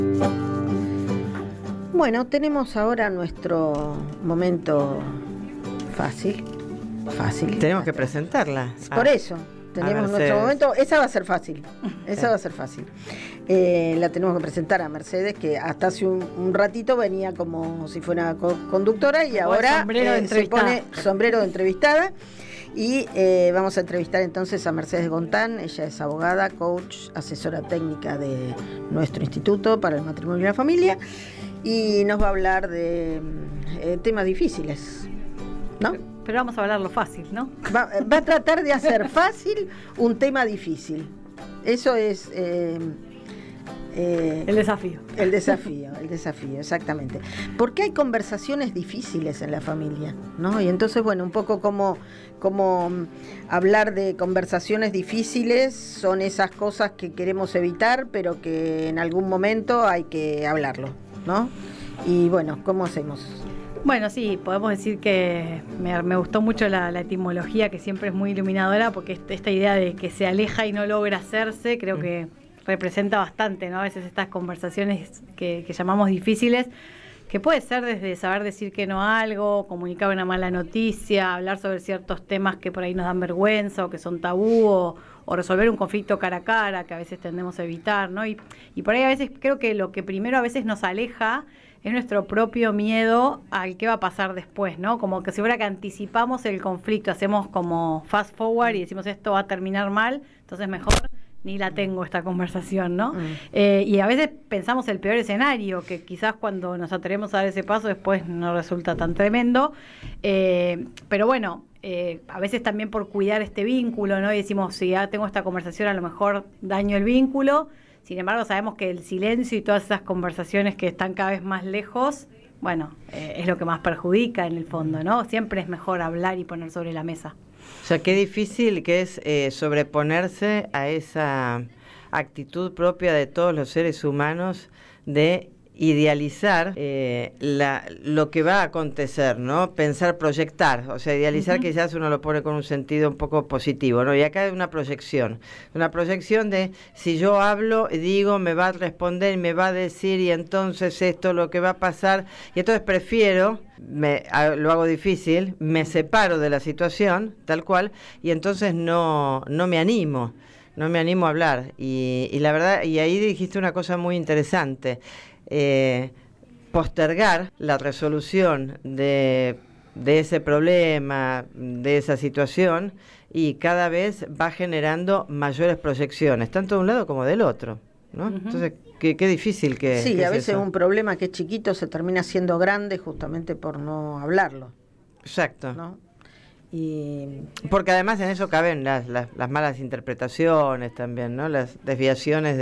Bueno, tenemos ahora nuestro momento fácil. Tenemos que presentarla. Por eso, tenemos nuestro momento. Esa va a ser fácil. La tenemos que presentar a Mercedes, que hasta hace un ratito venía como si fuera conductora y ahora se pone sombrero de entrevistada. Y vamos a entrevistar entonces a Mercedes Gontán. Ella es abogada, coach, asesora técnica de nuestro Instituto para el Matrimonio y la Familia. Y nos va a hablar de temas difíciles, ¿no? Pero vamos a hablar lo fácil, ¿no? Va a tratar de hacer fácil un tema difícil. Eso es... el desafío. El desafío, exactamente. Porque hay conversaciones difíciles en la familia, ¿no? Y entonces, bueno, un poco como hablar de conversaciones difíciles son esas cosas que queremos evitar, pero que en algún momento hay que hablarlo, ¿no? Y bueno, ¿cómo hacemos? Bueno, sí, podemos decir que me gustó mucho la etimología, que siempre es muy iluminadora, porque esta idea de que se aleja y no logra hacerse, creo que representa bastante, ¿no? A veces estas conversaciones que llamamos difíciles, que puede ser desde saber decir que no a algo, comunicar una mala noticia, hablar sobre ciertos temas que por ahí nos dan vergüenza o que son tabú, o resolver un conflicto cara a cara, que a veces tendemos a evitar, ¿no? Y por ahí a veces creo que lo que primero a veces nos aleja es nuestro propio miedo al qué va a pasar después, ¿no? Como que si fuera que anticipamos el conflicto, hacemos como fast forward y decimos esto va a terminar mal, entonces mejor ni la tengo esta conversación, ¿no? Y a veces pensamos el peor escenario, que quizás cuando nos atrevemos a dar ese paso después no resulta tan tremendo, pero bueno, a veces también por cuidar este vínculo, ¿no? Y decimos, si ya tengo esta conversación a lo mejor daño el vínculo. Sin embargo, sabemos que el silencio y todas esas conversaciones que están cada vez más lejos, bueno, es lo que más perjudica en el fondo, ¿no? Siempre es mejor hablar y poner sobre la mesa. O sea, qué difícil que es sobreponerse a esa actitud propia de todos los seres humanos de idealizar lo que va a acontecer, ¿no? Pensar, proyectar, o sea, idealizar quizás uno lo pone con un sentido un poco positivo, ¿no? Y acá hay una proyección de si yo hablo, digo, me va a responder, me va a decir y entonces esto lo que va a pasar, y entonces prefiero, lo hago difícil, me separo de la situación, tal cual, y entonces no me animo a hablar, y la verdad, y ahí dijiste una cosa muy interesante, postergar la resolución de ese problema, de esa situación, y cada vez va generando mayores proyecciones, tanto de un lado como del otro, ¿no? Entonces, qué difícil que... Sí, que a es veces eso. Un problema que es chiquito se termina siendo grande justamente por no hablarlo. Exacto. ¿No? Y porque además en eso caben las malas interpretaciones también, ¿no? Las desviaciones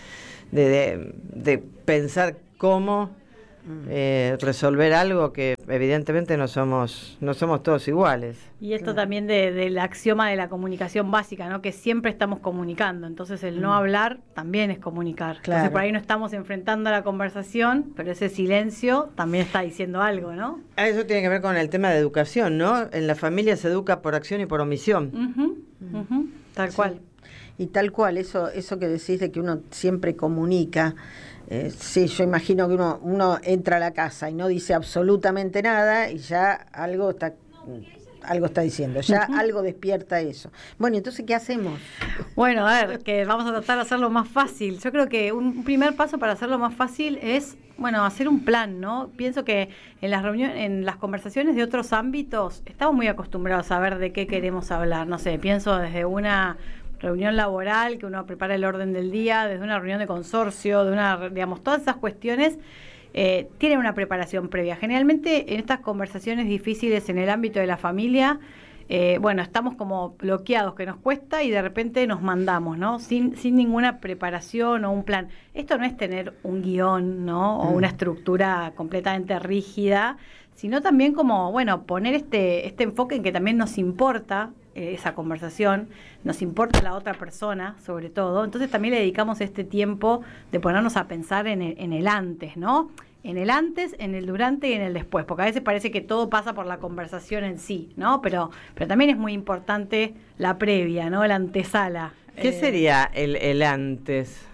de pensar cómo resolver algo que evidentemente no somos todos iguales. Y esto también del axioma de la comunicación básica, ¿no? Que siempre estamos comunicando, entonces el no hablar también es comunicar. Claro. Entonces por ahí no estamos enfrentando la conversación, pero ese silencio también está diciendo algo, ¿no? Eso tiene que ver con el tema de educación, ¿no? En la familia se educa por acción y por omisión. Tal cual. Y tal cual, eso que decís de que uno siempre comunica. Sí, yo imagino que uno entra a la casa y no dice absolutamente nada y ya algo está diciendo, ya algo despierta eso. Bueno, entonces, ¿qué hacemos? Bueno, a ver, que vamos a tratar de hacerlo más fácil. Yo creo que un primer paso para hacerlo más fácil es, bueno, hacer un plan, ¿no? Pienso que en las reuniones, en las conversaciones de otros ámbitos, estamos muy acostumbrados a ver de qué queremos hablar. No sé, pienso desde una reunión laboral, que uno prepara el orden del día, desde una reunión de consorcio, digamos, todas esas cuestiones tienen una preparación previa. Generalmente en estas conversaciones difíciles en el ámbito de la familia, bueno, estamos como bloqueados, que nos cuesta y de repente nos mandamos, ¿no? Sin ninguna preparación o un plan. Esto no es tener un guión, ¿no? O una estructura completamente rígida, sino también como, bueno, poner este enfoque en que también nos importa esa conversación, nos importa la otra persona, sobre todo. Entonces también le dedicamos este tiempo de ponernos a pensar en el antes, ¿no? En el antes, en el durante y en el después, porque a veces parece que todo pasa por la conversación en sí, ¿no? Pero también es muy importante la previa, ¿no? La antesala. ¿Qué sería el antes?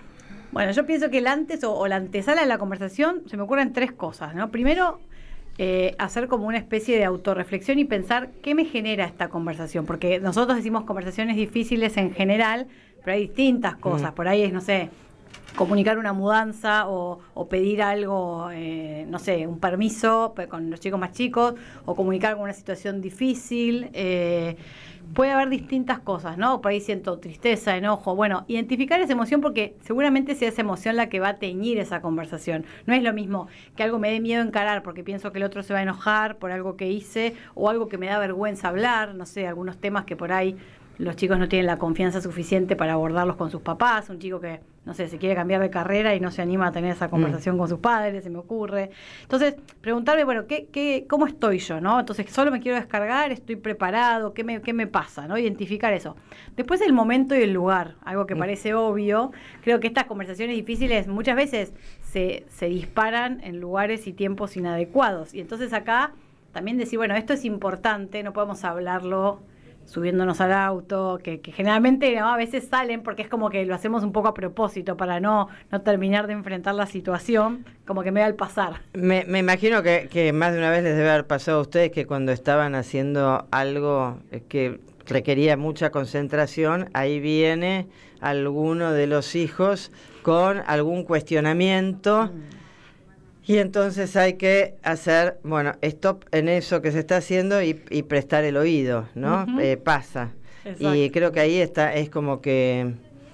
Bueno, yo pienso que el antes o la antesala de la conversación se me ocurren 3 cosas, ¿no? Primero, hacer como una especie de autorreflexión y pensar qué me genera esta conversación, porque nosotros decimos conversaciones difíciles en general, pero hay distintas cosas. Por ahí es, no sé, comunicar una mudanza o pedir algo, no sé, un permiso con los chicos más chicos, o comunicar alguna situación difícil. Puede haber distintas cosas, ¿no? Por ahí siento tristeza, enojo. Bueno, identificar esa emoción, porque seguramente sea esa emoción la que va a teñir esa conversación. No es lo mismo que algo me dé miedo encarar porque pienso que el otro se va a enojar por algo que hice, o algo que me da vergüenza hablar, no sé, algunos temas que por ahí los chicos no tienen la confianza suficiente para abordarlos con sus papás. Un chico que, no sé, se quiere cambiar de carrera y no se anima a tener esa conversación con sus padres, se me ocurre. Entonces, preguntarme, bueno, ¿cómo estoy yo, no? Entonces, ¿solo me quiero descargar? ¿Estoy preparado? ¿Qué me pasa, no? Identificar eso. Después, el momento y el lugar, algo que parece obvio. Creo que estas conversaciones difíciles muchas veces se disparan en lugares y tiempos inadecuados. Y entonces acá también decir, bueno, esto es importante, no podemos hablarlo subiéndonos al auto, que generalmente, ¿no?, a veces salen porque es como que lo hacemos un poco a propósito para no terminar de enfrentar la situación, como que me da el pasar. Me imagino que más de una vez les debe haber pasado a ustedes que cuando estaban haciendo algo que requería mucha concentración, ahí viene alguno de los hijos con algún cuestionamiento. Y entonces hay que hacer, bueno, stop en eso que se está haciendo y prestar el oído, ¿no? Pasa. Exacto. Y creo que ahí es como que,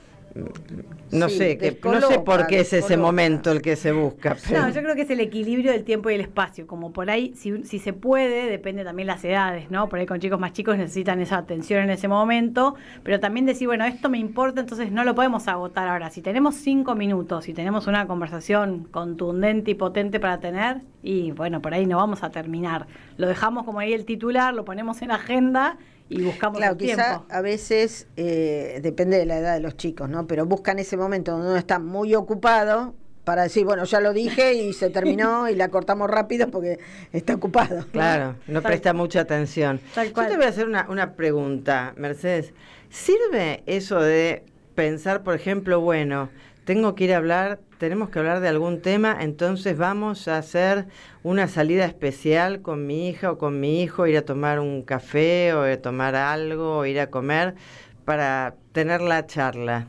no sé por qué es ese momento el que se busca. Pero... No, yo creo que es el equilibrio del tiempo y el espacio, como por ahí, si se puede, depende también las edades, ¿no? Por ahí con chicos más chicos necesitan esa atención en ese momento, pero también decir, bueno, esto me importa, entonces no lo podemos agotar ahora. Si tenemos 5 minutos, si tenemos una conversación contundente y potente para tener, y bueno, por ahí no vamos a terminar. Lo dejamos como ahí el titular, lo ponemos en agenda y buscamos el tiempo. Claro, quizá a veces depende de la edad de los chicos, ¿no? Pero buscan ese momento donde uno está muy ocupado para decir, bueno, ya lo dije y se terminó y la cortamos rápido porque está ocupado, ¿no? Claro, no presta mucha atención. Yo te voy a hacer una pregunta, Mercedes. ¿Sirve eso de pensar, por ejemplo, bueno, tenemos que hablar de algún tema, entonces vamos a hacer una salida especial con mi hija o con mi hijo, ir a tomar un café o a tomar algo o ir a comer para tener la charla?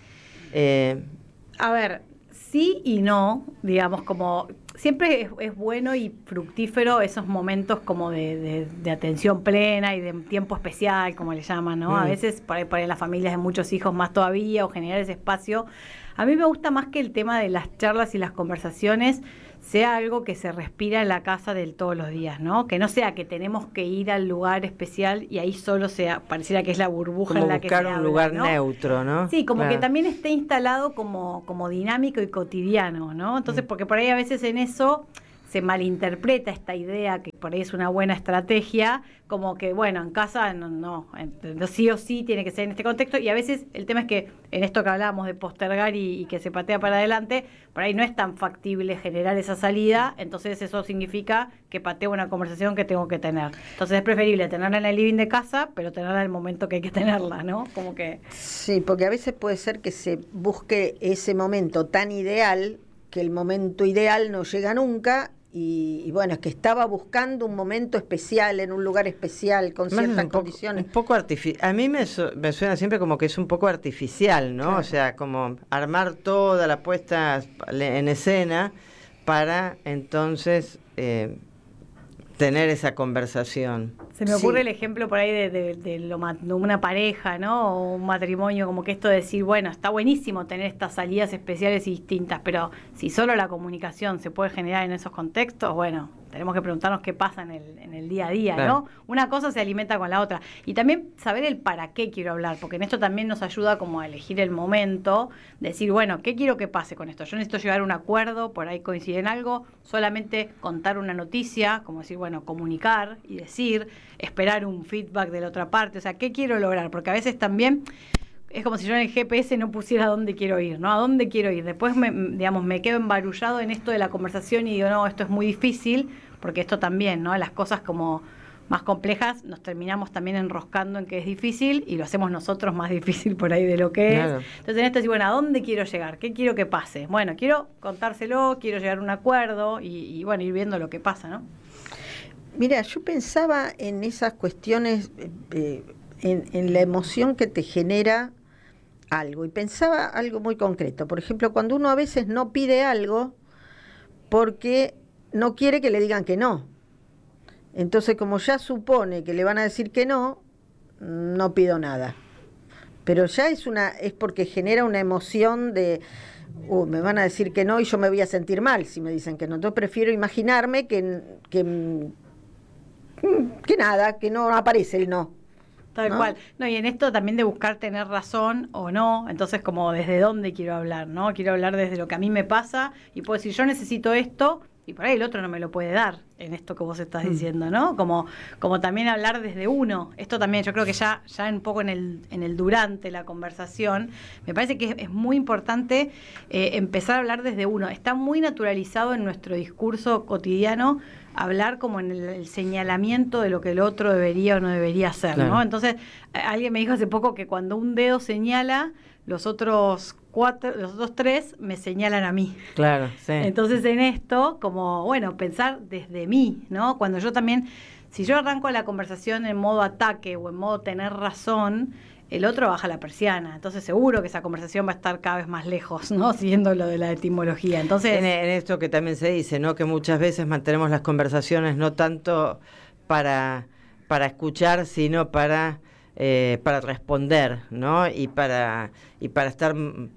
A ver, sí y no, digamos, como siempre es bueno y fructífero esos momentos como de atención plena y de tiempo especial, como le llaman, ¿no? A veces por ahí las familias de muchos hijos más todavía, o generar ese espacio. A mí me gusta más que el tema de las charlas y las conversaciones sea algo que se respira en la casa del todos los días, ¿no? Que no sea que tenemos que ir al lugar especial y ahí solo pareciera que es la burbuja como en la que se habla, buscar un lugar, ¿no?, neutro, ¿no? Sí, como que también esté instalado como dinámico y cotidiano, ¿no? Entonces, porque por ahí a veces en eso se malinterpreta esta idea, que por ahí es una buena estrategia, como que, bueno, en casa no, sí o sí tiene que ser en este contexto, y a veces el tema es que en esto que hablábamos de postergar y que se patea para adelante, por ahí no es tan factible generar esa salida, entonces eso significa que pateo una conversación que tengo que tener. Entonces es preferible tenerla en el living de casa, pero tenerla en el momento que hay que tenerla, ¿no? Como que... Sí, porque a veces puede ser que se busque ese momento tan ideal, que el momento ideal no llega nunca. Y bueno, es que estaba buscando un momento especial, en un lugar especial, con ciertas condiciones. Un poco artificial. A mí me suena siempre como que es un poco artificial, ¿no? Claro. O sea, como armar toda la puesta en escena para entonces tener esa conversación. Se me ocurre el ejemplo por ahí de una pareja, ¿no? O un matrimonio, como que esto de decir, bueno, está buenísimo tener estas salidas especiales y distintas, pero si solo la comunicación se puede generar en esos contextos, bueno, tenemos que preguntarnos qué pasa en el día a día, claro, ¿no? Una cosa se alimenta con la otra. Y también saber el para qué quiero hablar, porque en esto también nos ayuda como a elegir el momento, decir, bueno, ¿qué quiero que pase con esto? Yo necesito llegar a un acuerdo, por ahí coincide en algo, solamente contar una noticia, como decir, bueno, comunicar y decir, esperar un feedback de la otra parte, o sea, ¿qué quiero lograr? Porque a veces también es como si yo en el GPS no pusiera a dónde quiero ir, ¿no? ¿A dónde quiero ir? Después me quedo embarullado en esto de la conversación y digo, no, esto es muy difícil, porque esto también, ¿no? Las cosas como más complejas, nos terminamos también enroscando en que es difícil y lo hacemos nosotros más difícil por ahí de lo que es. Entonces en esto es, bueno, ¿a dónde quiero llegar? ¿Qué quiero que pase? Bueno, quiero contárselo, quiero llegar a un acuerdo y bueno, ir viendo lo que pasa, ¿no? Mira, yo pensaba en esas cuestiones, en la emoción que te genera algo, y pensaba algo muy concreto. Por ejemplo, cuando uno a veces no pide algo porque no quiere que le digan que no. Entonces, como ya supone que le van a decir que no, no pido nada. Pero ya es porque genera una emoción de, me van a decir que no y yo me voy a sentir mal si me dicen que no. Entonces prefiero imaginarme que nada, que no aparece el no. Tal cual. No, y en esto también de buscar tener razón o no, entonces como desde dónde quiero hablar, ¿no? Quiero hablar desde lo que a mí me pasa y puedo decir, yo necesito esto, y por ahí el otro no me lo puede dar en esto que vos estás diciendo, ¿no? Como también hablar desde uno. Esto también yo creo que ya un poco en el durante la conversación, me parece que es muy importante empezar a hablar desde uno. Está muy naturalizado en nuestro discurso cotidiano hablar como en el señalamiento de lo que el otro debería o no debería hacer, claro, ¿no? Entonces, alguien me dijo hace poco que cuando un dedo señala, los otros 3 me señalan a mí. Claro, sí. Entonces en esto, como, bueno, pensar desde mí, ¿no? Cuando yo también, si yo arranco la conversación en modo ataque o en modo tener razón, el otro baja la persiana. Entonces seguro que esa conversación va a estar cada vez más lejos, ¿no? Siguiendo lo de la etimología. Entonces, en esto que también se dice, ¿no? Que muchas veces mantenemos las conversaciones no tanto para escuchar, sino para responder, ¿no? Y para estar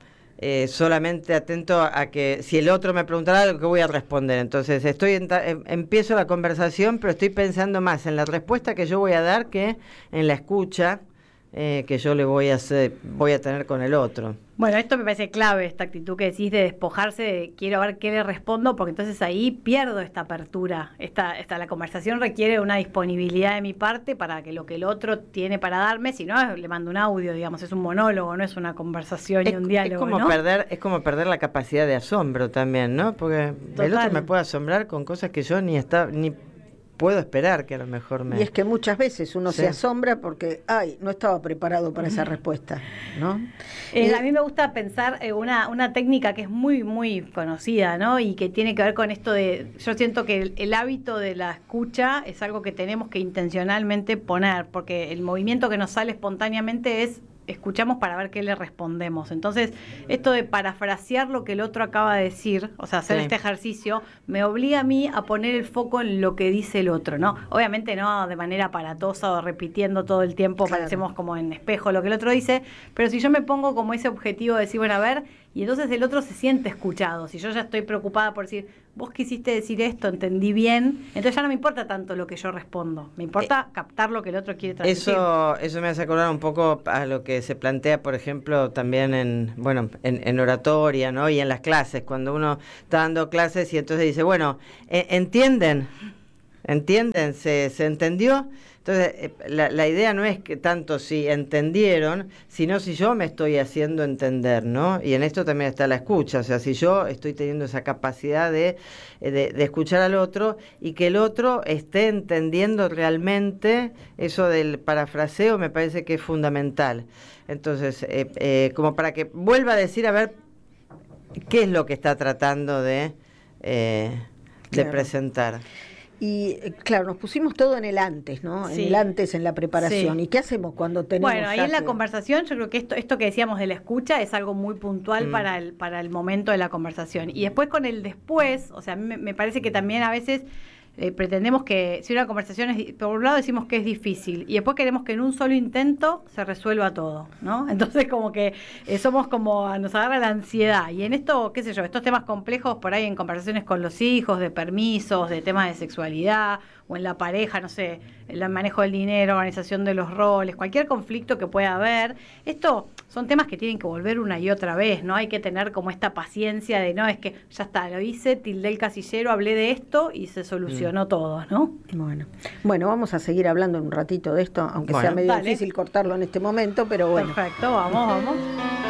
solamente atento a que si el otro me preguntara algo, que voy a responder. Entonces empiezo la conversación, pero estoy pensando más en la respuesta que yo voy a dar que en la escucha que yo le voy a tener con el otro. Bueno, esto me parece clave, esta actitud que decís de despojarse de quiero ver qué le respondo, porque entonces ahí pierdo esta apertura. La conversación requiere una disponibilidad de mi parte para que lo que el otro tiene para darme, si no le mando un audio, digamos, es un monólogo, no es una conversación y un diálogo, ¿no? Es como perder la capacidad de asombro también, ¿no? Porque total, el otro me puede asombrar con cosas que yo ni puedo esperar que a lo mejor Y es que muchas veces uno se asombra porque, no estaba preparado para esa respuesta, ¿no? A mí me gusta pensar una técnica que es muy, muy conocida, ¿no? Y que tiene que ver con esto yo siento que el hábito de la escucha es algo que tenemos que intencionalmente poner, porque el movimiento que nos sale espontáneamente es escuchamos para ver qué le respondemos. Entonces, esto de parafrasear lo que el otro acaba de decir, o sea, hacer este ejercicio, me obliga a mí a poner el foco en lo que dice el otro, ¿no? Obviamente no de manera aparatosa o repitiendo todo el tiempo, claro, parecemos como en espejo lo que el otro dice, pero si yo me pongo como ese objetivo de decir, bueno, a ver, y entonces el otro se siente escuchado. Si yo ya estoy preocupada por decir, vos quisiste decir esto, entendí bien, entonces ya no me importa tanto lo que yo respondo, me importa captar lo que el otro quiere transmitir. Eso me hace acordar un poco a lo que se plantea, por ejemplo, también en oratoria, ¿no? Y en las clases, cuando uno está dando clases y entonces dice, bueno, ¿entienden? ¿Se entendió? Entonces, la idea no es que tanto si entendieron, sino si yo me estoy haciendo entender, ¿no? Y en esto también está la escucha, o sea, si yo estoy teniendo esa capacidad de escuchar al otro y que el otro esté entendiendo realmente, eso del parafraseo me parece que es fundamental. Entonces, como para que vuelva a decir, a ver, qué es lo que está tratando de presentar. Y claro, nos pusimos todo en el antes, ¿no? Sí. En el antes, en la preparación. Sí. ¿Y qué hacemos cuando tenemos? Bueno, ahí en la conversación yo creo que esto que decíamos de la escucha es algo muy puntual para el momento de la conversación. Y después con el después, o sea, me parece que también a veces pretendemos que si una conversación por un lado decimos que es difícil y después queremos que en un solo intento se resuelva todo, ¿no? Entonces como que somos como, nos agarra la ansiedad y en esto, qué sé yo, estos temas complejos por ahí en conversaciones con los hijos, de permisos, de temas de sexualidad o en la pareja, no sé, el manejo del dinero, organización de los roles, cualquier conflicto que pueda haber, esto son temas que tienen que volver una y otra vez, ¿no? Hay que tener como esta paciencia de, no, es que ya está, lo hice, tildé el casillero, hablé de esto y se solucionó todo, ¿no? Bueno, vamos a seguir hablando un ratito de esto, aunque sea medio difícil cortarlo en este momento, pero bueno. Perfecto, vamos.